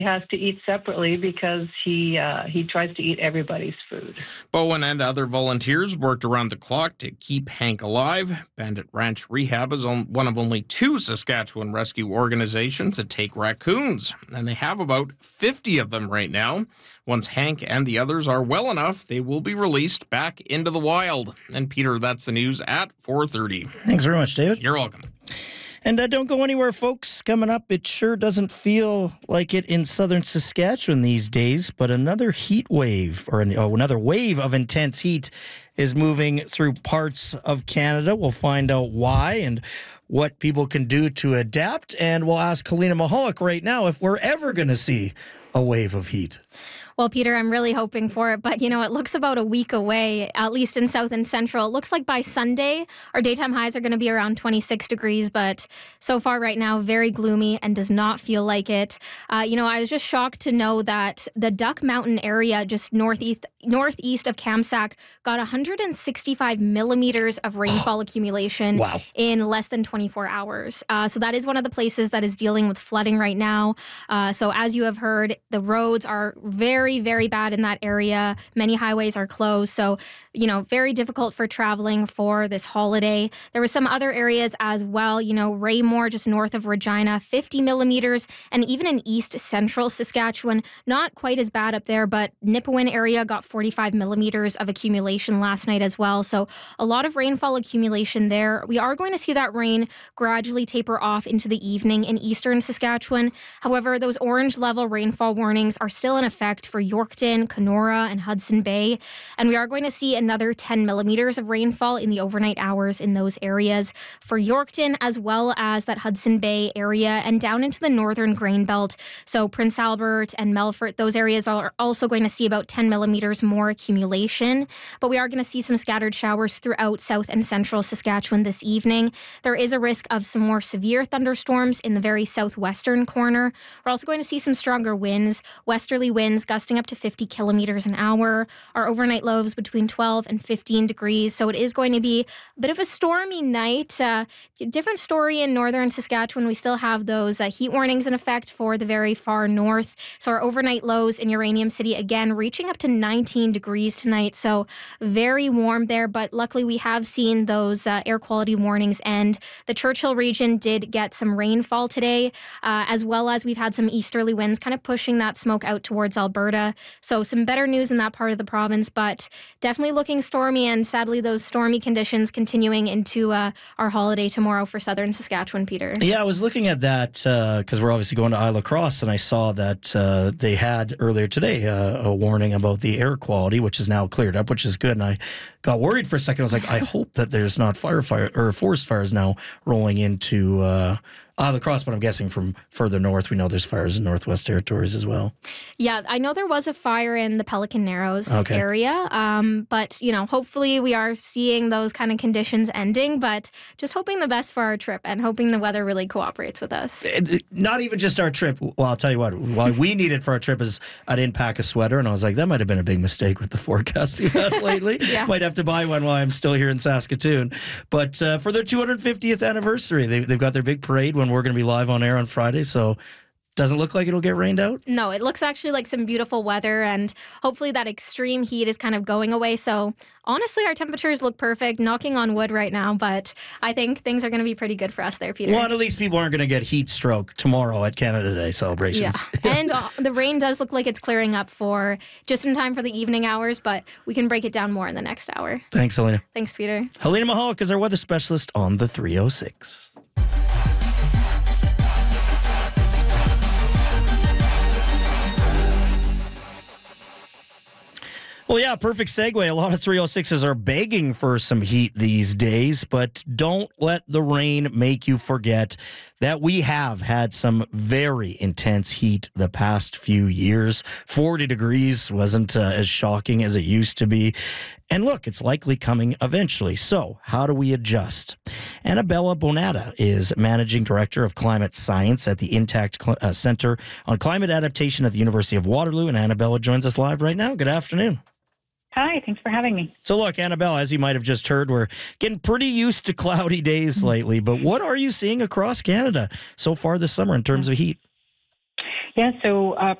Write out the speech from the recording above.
has to eat separately because he tries to eat everybody's food. Bowen and other volunteers worked around the clock to keep Hank alive. Bandit Ranch Rehab is one of only 2 Saskatchewan rescue organizations that take raccoons, and they have about 50 of them right now. Once Hank and the others are well enough, they will be released back into the wild. And Peter, that's the news at 4:30. Thanks very much, David. You're welcome. And don't go anywhere, folks. Coming up, it sure doesn't feel like it in southern Saskatchewan these days, but another heat wave, or another wave of intense heat is moving through parts of Canada. We'll find out why and what people can do to adapt, and we'll ask Helena Mahalik right now if we're ever going to see a wave of heat. Well, Peter, I'm really hoping for it, but, it looks about a week away, at least in South and Central. It looks like by Sunday, our daytime highs are going to be around 26 degrees, but so far right now, very gloomy and does not feel like it. I was just shocked to know that the Duck Mountain area, just northeast of Kamsack, got 165 millimeters of rainfall accumulation in less than 24 hours. So that is one of the places that is dealing with flooding right now. So as you have heard, the roads are very, very bad in that area. Many highways are closed. So, very difficult for traveling for this holiday. There were some other areas as well. Raymore, just north of Regina, 50 millimeters. And even in east central Saskatchewan, not quite as bad up there, but Nipawin area got 45 millimeters of accumulation last night as well. So a lot of rainfall accumulation there. We are going to see that rain gradually taper off into the evening in eastern Saskatchewan. However, those orange level rainfall warnings are still in effect for Yorkton, Kenora, and Hudson Bay. And we are going to see another 10 millimeters of rainfall in the overnight hours in those areas for Yorkton, as well as that Hudson Bay area and down into the northern grain belt. So Prince Albert and Melfort, those areas are also going to see about 10 millimeters more accumulation. But we are going to see some scattered showers throughout south and central Saskatchewan this evening. There is a risk of some more severe thunderstorms in the very southwestern corner. We're also going to see some stronger winds, westerly winds gusting up to 50 kilometers an hour. Our overnight lows between 12 and 15 degrees. So it is going to be a bit of a stormy night. Different story in northern Saskatchewan. We still have those heat warnings in effect for the very far north. So our overnight lows in Uranium City, again, reaching up to 19 degrees tonight. So very warm there. But luckily, we have seen those air quality warnings end. The Churchill region did get some rainfall today, as well as we've had some easterly winds kind of pushing that smoke out towards Alberta. So some better news in that part of the province, but definitely looking stormy, and sadly those stormy conditions continuing into our holiday tomorrow for southern Saskatchewan, Peter. Yeah, I was looking at that because we're obviously going to Isle La Crosse, and I saw that they had earlier today a warning about the air quality, which is now cleared up, which is good. And I got worried for a second. I was like, I hope that there's not fire or forest fires now rolling into Isle La Crosse, but I'm guessing from further north, we know there's fires in Northwest Territories as well. Yeah, I know there was a fire in the Pelican Narrows area, but, hopefully we are seeing those kind of conditions ending, but just hoping the best for our trip and hoping the weather really cooperates with us. Not even just our trip. Well, I'll tell you what, why we needed for our trip is I didn't pack a sweater, and I was like, that might have been a big mistake with the forecast we've had lately. Yeah. Might have to buy one while I'm still here in Saskatoon. But for their 250th anniversary, they've got their big parade when we're going to be live on air on Friday, so doesn't look like it'll get rained out? No, it looks actually like some beautiful weather, and hopefully that extreme heat is kind of going away. So honestly, our temperatures look perfect, knocking on wood right now, but I think things are going to be pretty good for us there, Peter. Well, at least people aren't going to get heat stroke tomorrow at Canada Day celebrations. Yeah, and the rain does look like it's clearing up for just in time for the evening hours, but we can break it down more in the next hour. Thanks, Helena. Thanks, Peter. Helena Mahalik is our weather specialist on the 306. Well, yeah, perfect segue. A lot of 306s are begging for some heat these days, but don't let the rain make you forget that we have had some very intense heat the past few years. 40 degrees wasn't as shocking as it used to be. And look, it's likely coming eventually. So how do we adjust? Annabella Bonata is Managing Director of Climate Science at the Intact Center on Climate Adaptation at the University of Waterloo. And Annabella joins us live right now. Good afternoon. Hi, thanks for having me. So look, Annabelle, as you might have just heard, we're getting pretty used to cloudy days lately, but what are you seeing across Canada so far this summer in terms of heat? Yeah, so